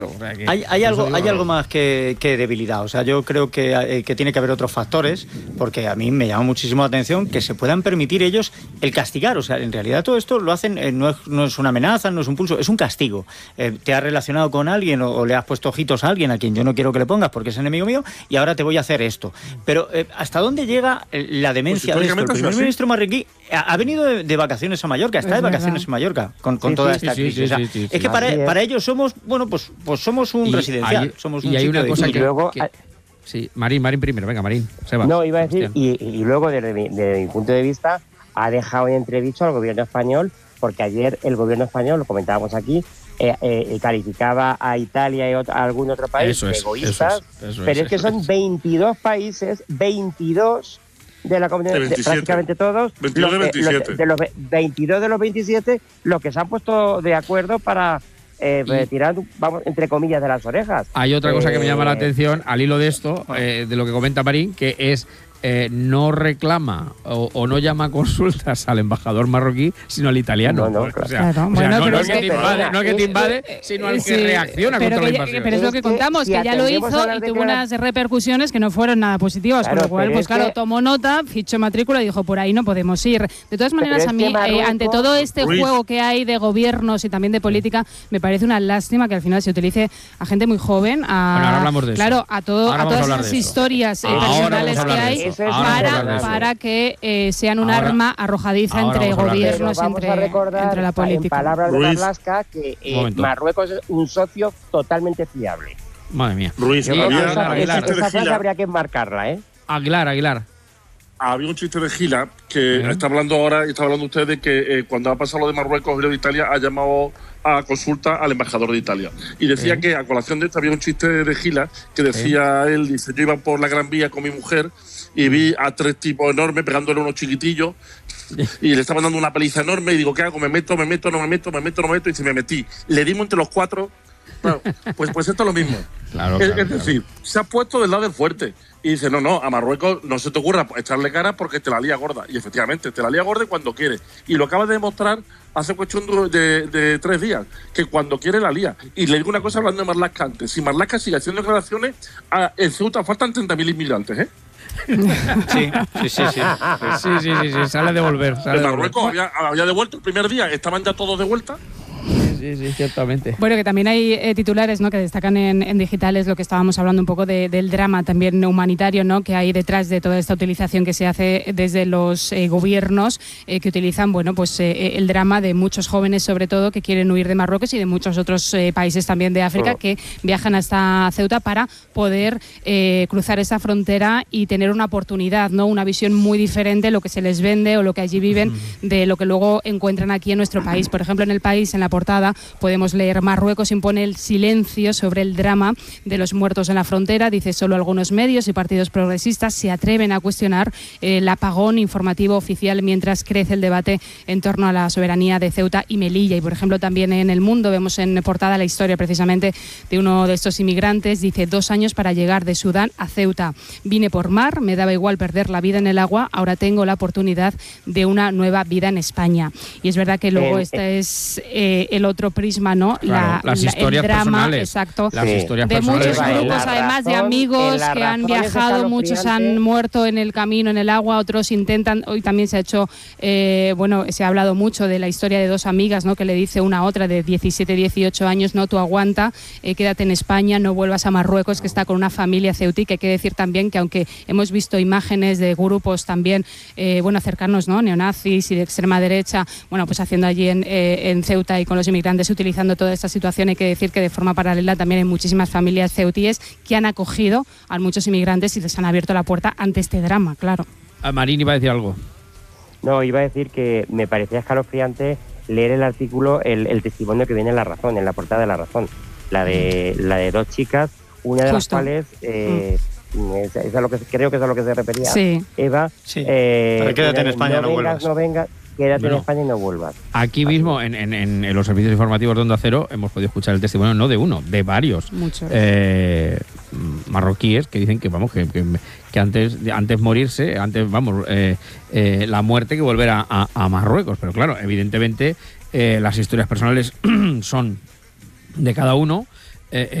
O sea que hay algo más que debilidad. O sea, yo creo que tiene que haber otros factores, porque a mí me llama muchísimo la atención que se puedan permitir ellos el castigar. O sea, en realidad todo esto lo hacen, no es una amenaza, no es un pulso, es un castigo. Te has relacionado con alguien o le has puesto ojitos a alguien a quien yo no quiero que le pongas porque es enemigo mío, y ahora te voy a hacer esto. Pero ¿hasta dónde llega la demencia de esto? El primer ministro marroquí ha venido de vacaciones a Mallorca, está de vacaciones en Mallorca con toda esta crisis. Es que para ellos somos, bueno, pues somos un residencial, somos un y hay una cosa y luego, sí, Marín primero, venga, Marín. Sebas, no, iba a decir, y luego desde mi punto de vista ha dejado en entredicho al gobierno español, porque ayer el gobierno español, lo comentábamos aquí, calificaba a Italia y a algún otro país de egoístas, pero es que son 22 países, 22 de la comunidad, prácticamente todos, 22 de 27. De los 22 de los 27, los que se han puesto de acuerdo para tirar, vamos, entre comillas, de las orejas. Hay otra cosa que me llama la atención al hilo de esto, de lo que comenta Marín, que es no reclama o no llama a consultas al embajador marroquí, sino al italiano. No, claro. No es que te invade, sino al que reacciona contra la invasión. Pero es lo que contamos, que ya lo hizo y tuvo unas repercusiones que no fueron nada positivas, con lo cual, pues claro, tomó nota, fichó matrícula y dijo, por ahí no podemos ir. De todas maneras, a mí, ante todo este juego que hay de gobiernos y también de política, me parece una lástima que al final se utilice a gente muy joven, bueno, ahora hablamos de claro, eso. a todas esas historias personales que hay, para que sean un arma arrojadiza entre gobiernos, entre la política. En palabras de Marlaska, que Marruecos es un socio totalmente fiable. Madre mía. Ruiz, esa frase habría que enmarcarla, Aguilar. Había un chiste de Gila que está hablando ahora, y está hablando usted de que cuando ha pasado lo de Marruecos y lo de Italia, ha llamado a consulta al embajador de Italia. Y decía que a colación de esto había un chiste de Gila que decía él, dice, yo iba por la Gran Vía con mi mujer y vi a 3 tipos enormes pegándole a unos chiquitillos y le estaban dando una paliza enorme y digo, ¿qué hago? ¿Me meto? Y dice, me metí. Le dimos entre los 4. Claro, pues esto es lo mismo. Claro, es decir, se ha puesto del lado del fuerte. Y dice, no, a Marruecos no se te ocurra echarle cara porque te la lía gorda. Y efectivamente, te la lía gorda cuando quiere. Y lo acaba de demostrar hace cuestión de 3 días, que cuando quiere la lía. Y le digo una cosa hablando de Marlaska antes. Si Marlaska sigue haciendo declaraciones, en Ceuta faltan 30.000 inmigrantes, ¿eh? Sí, sale a devolver. En Marruecos había devuelto el primer día, estaban ya todos de vuelta. Sí, ciertamente. Bueno, que también hay titulares, ¿no?, que destacan en digitales lo que estábamos hablando un poco del drama también humanitario, ¿no?, que hay detrás de toda esta utilización que se hace desde los gobiernos que utilizan, bueno, pues el drama de muchos jóvenes, sobre todo, que quieren huir de Marruecos y de muchos otros países también de África que viajan hasta Ceuta para poder cruzar esa frontera y tener una oportunidad, ¿no?, una visión muy diferente de lo que se les vende o lo que allí viven de lo que luego encuentran aquí en nuestro país. Por ejemplo, en El País, en la portada, podemos leer: Marruecos impone el silencio sobre el drama de los muertos en la frontera. Dice, solo algunos medios y partidos progresistas se atreven a cuestionar el apagón informativo oficial mientras crece el debate en torno a la soberanía de Ceuta y Melilla. Y, por ejemplo, también en El Mundo vemos en portada la historia precisamente de uno de estos inmigrantes. Dice, 2 años para llegar de Sudán a Ceuta. Vine por mar, me daba igual perder la vida en el agua, ahora tengo la oportunidad de una nueva vida en España. Y es verdad que luego este es el otro prisma, ¿no? Claro, las historias el drama, personales. Exacto. Las historias de personales. muchos grupos, además de amigos que han viajado, muchos han muerto en el camino, en el agua, otros intentan. Hoy también se ha hecho, se ha hablado mucho de la historia de 2 amigas, ¿no?, que le dice una a otra de 17, 18 años, no, tú aguanta, quédate en España, no vuelvas a Marruecos, que está con una familia ceutí. Que hay que decir también que aunque hemos visto imágenes de grupos también, cercanos, ¿no?, neonazis y de extrema derecha, pues haciendo allí en Ceuta y con los inmigrantes utilizando toda esta situación, hay que decir que de forma paralela también hay muchísimas familias ceutíes que han acogido a muchos inmigrantes y les han abierto la puerta ante este drama, claro. Marín iba a decir algo. No, iba a decir que me parecía escalofriante leer el artículo, el testimonio que viene en La Razón, en la portada de La Razón, la de 2 chicas, una de las cuales es a lo que creo que es a lo que se refería Eva. Sí. Quédate en España, no vuelvas. No vengas, quédate en España y no vuelvas. Aquí mismo, en los servicios informativos de Onda Cero, hemos podido escuchar el testimonio, no de uno, de varios marroquíes que dicen que antes morirse, la muerte que volver a Marruecos. Pero claro, evidentemente las historias personales son de cada uno.